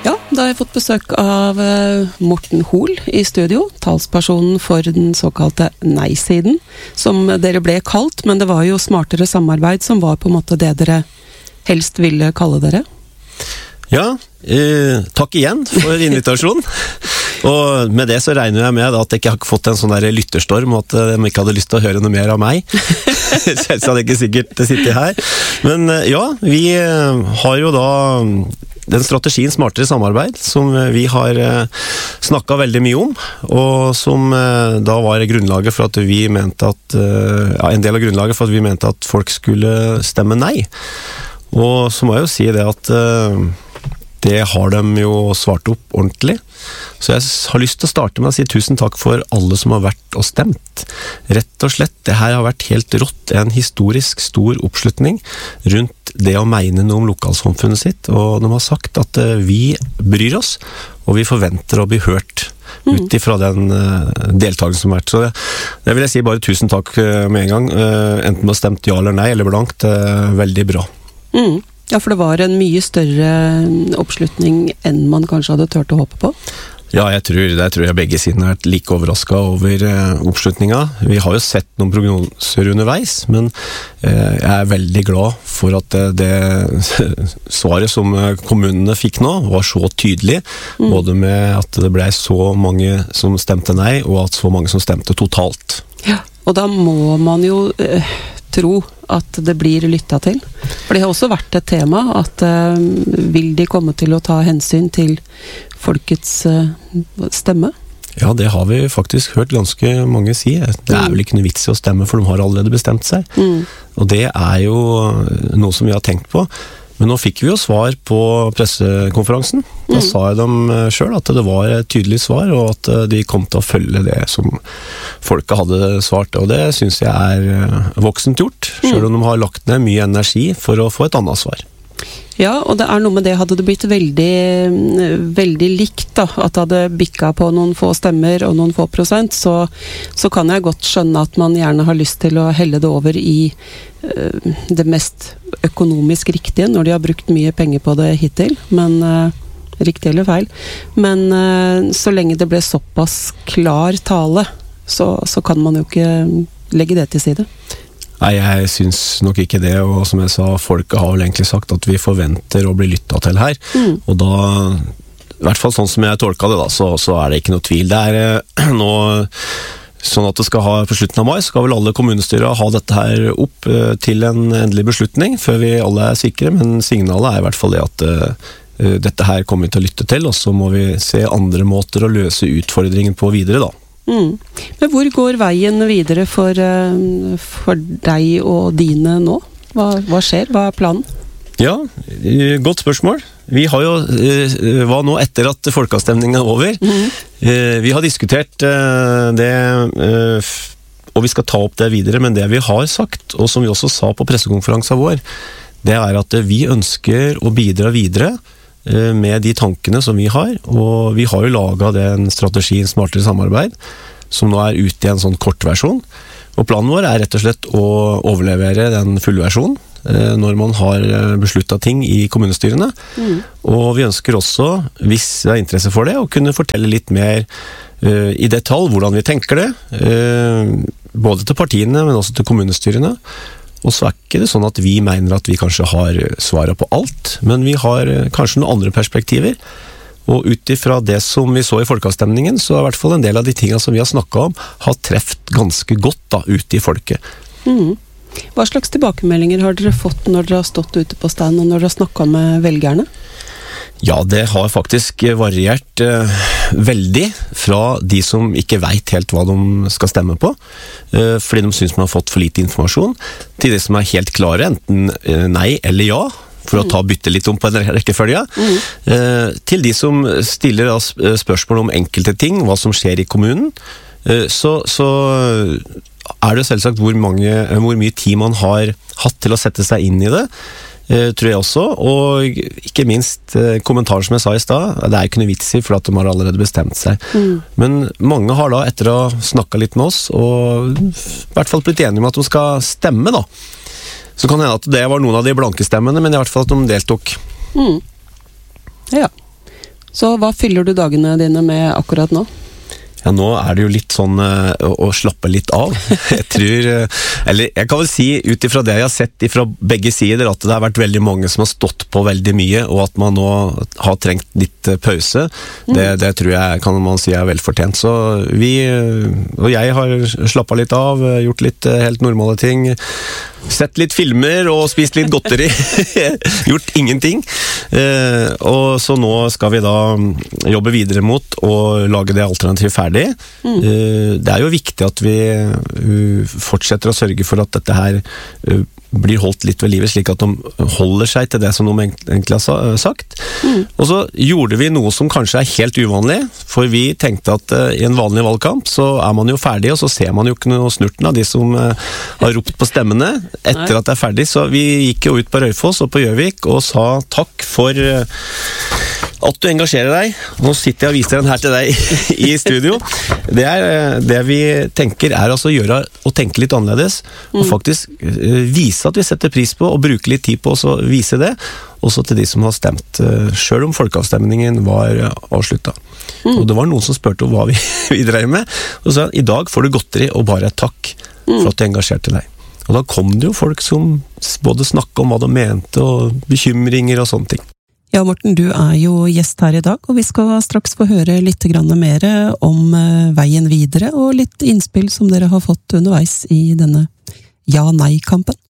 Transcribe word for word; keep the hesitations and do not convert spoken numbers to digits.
Ja, da har jeg fått besøk av Morten Hoel i studio, talspersonen for den såkalte nei-siden, som dere ble kalt, men det var jo smartere samarbeid som var på en måte det dere helst ville kalle dere. Ja, eh, takk igjen for invitasjonen. Og med det så regner jeg med at jeg ikke har fått en sånn der lytterstorm, og at de ikke hadde lyst til å høre noe mer av meg. Selvsagt hadde jeg ikke sikkert sittet her. Men ja, vi har jo da den strategien smartere samarbeid, som vi har snakket veldig mye om, og som da var grunnlaget for at vi mente at, ja, en del av grunnlaget for at vi mente at folk skulle stemme nei. Og så må jeg jo si det at det har de jo svart opp ordentlig. Så jeg har lyst til å starte med å si tusen takk for alle som har vært og stemt. Rett og slett, det her har vært helt rått, en historisk stor oppslutning rundt det å mene noe om lokalsamfunnet sitt, og de har sagt at vi bryr oss, og vi forventer å bli hørt ut ifra den deltakelsen som har vært. Så det, det vil jeg si bare tusen takk med en gang, enten man har stemt ja eller nei, eller blankt, veldig bra. Mm. Ja, for det var en mye større oppslutning enn man kanskje hadde tørt å håpe på. Ja, jeg tror, det tror jeg begge siden har vært like overrasket over eh, oppslutninga. Vi har jo sett noen prognoser underveis, men eh, jeg er veldig glad for at det, det svaret som kommunene fikk nå var så tydelig, mm. både med at det ble så mange som stemte nei, og at så mange som stemte totalt. Ja, og da må man jo eh, tro at det blir lyttet til. For det har også vært et tema at uh, vil de komme til å ta hensyn til folkets uh, stemme? Ja, det har vi faktisk hørt ganske mange si. Det er vel ikke noe vits i å stemme, for de har allerede bestemt seg. Mm. Og det er jo noe som vi har tenkt på. Men nå fikk vi jo svar på pressekonferansen. Da mm. sa jeg dem selv at det var et tydelig svar, og at de kom til å følge det som folket hadde svart. Og det synes jeg er voksent gjort, selv om de har lagt ned mye energi for å få et annet svar. Ja, og det er noe med det, hadde det blitt veldig, veldig likt da, at det hadde bikket på noen få stemmer og noen få prosent, så, så kan jeg godt skjønne at man gjerne har lyst til å helle det over i uh, det mest økonomisk riktige, når de har brukt mye penger på det hittil, men uh, riktig eller feil. Men uh, så lenge det ble såpass klar tale, så, så kan man jo ikke legge det til side. Nei, jeg synes nok ikke det, og som jeg sa, folket har vel egentlig sagt at vi forventer å bli lyttet til her, mm. og da, i hvert fall sånn som jeg tolket det da, så, så er det ikke noe tvil. Det er eh, nå sånn at det skal ha, på slutten av mai, skal vel alle kommunestyrer ha dette her opp eh, til en endelig beslutning, før vi alle er sikre, men signalet er i hvert fall det at eh, dette her kommer vi til å lytte til, og så må vi se andre måter å løse utfordringen på videre da. Mm. Men hvor går veien videre for, for deg og dine nå? Hva, hva skjer? Hva er planen? Ja, godt spørsmål. Vi har jo, hva nå etter at folkeavstemningen er over? Mm. Vi har diskutert det, og vi skal ta opp det videre, men det vi har sagt, og som vi også sa på pressekonferansen vår, det er at vi ønsker å bidra videre med de tankene som vi har, og vi har jo laget den strategien smartere samarbeid, som nå er ute i en sånn kortversjon. Og planen vår er rett og slett å overlevere den fullversjonen når man har besluttet ting i kommunestyrene. Mm. Og vi ønsker også, hvis vi har interesse for det, å kunne fortelle litt mer uh, i detalj hvordan vi tenker det, uh, både til partiene, men også til kommunestyrene. Og så er ikke det sånn at vi mener at vi kanskje har svaret på alt, men vi har kanskje noen andre perspektiver. Og ut ifra det som vi så i folkeavstemningen, så er i hvert fall en del av de tingene som vi har snakket om, har treft ganske godt da, ute i folket. Mm. Hva slags tilbakemeldinger har dere fått når dere har stått ute på stand, og når dere har snakket med velgerne? Ja, det har faktisk variert eh, veldig fra de som ikke vet helt hva de skal stemme på, eh, fordi de synes man har fått for lite informasjon, til de som er helt klare, enten eh, nei eller ja, for å ta bytte litt om på en rekkefølge, mm. eh, til de som stiller spørsmål om enkelte ting, hva som skjer i kommunen, eh, så, så er det selvsagt hvor, mange, hvor mye tid man har hatt til å sette seg inn i det, Uh, tror jeg også, og ikke minst uh, kommentaren som jeg sa i stad, det er ikke noe vits i, for at de har allerede bestemt seg. Mm. Men mange har da, etter å ha snakket litt med oss, og i hvert fall blitt enige om at de skal stemme da. Så kan det hende at det var noen av de blanke stemmene, men i hvert fall at de deltok. Mm. Ja. Så hva fyller du dagene dine med akkurat nå? Ja, nå er det jo litt sånn uh, å, å slappe litt av. Jeg tror, uh, eller jeg kan vel si ut ifra det jeg har sett fra begge sider, at det har vært veldig mange som har stått på veldig mye, og at man nå har trengt litt uh, pause. Mm. Det, det tror jeg kan man si er velfortjent. Så vi, uh, og jeg har slappet litt av, gjort litt uh, helt normale ting. Sett litt filmer og spist litt godteri. Gjort ingenting. Eh, og så nå skal vi da jobbe videre mot å lage det alternativet ferdig. Mm. Eh, det er jo viktig at vi uh, fortsetter å sørge for at dette her uh, blir holdt litt ved livet, slik at de holder seg til det som de egentlig har sagt. Mm. Og så gjorde vi noe som kanskje er helt uvanlig, for vi tenkte at uh, i en vanlig valgkamp så er man jo ferdig, og så ser man jo ikke noe snurten av de som uh, har ropt på stemmene etter Nei. At det er ferdig. Så vi gikk jo ut på Raufoss og på Gjøvik og sa takk for uh, at du engasjerer deg. Nå sitter jeg og viser den her til deg i studio. Det, er, det vi tenker er altså å gjøre og tenke litt annerledes, mm. og faktisk uh, vise at vi setter pris på og bruke litt tid på å vise det, også til de som har stemt, uh, selv om folkeavstemningen var uh, avsluttet. Mm. Og det var noen som spurte om hva vi, vi drev med, og sa i dag får du godteri og bare takk for at du engasjerte deg. Og da kom det jo folk som både snakket om hva de mente, og bekymringer og sånne ting. Ja, Morten, du er jo gjest her i dag, og vi skal straks få høre litt grann mer om veien videre, og litt innspill som dere har fått underveis i denne ja-nei-kampen.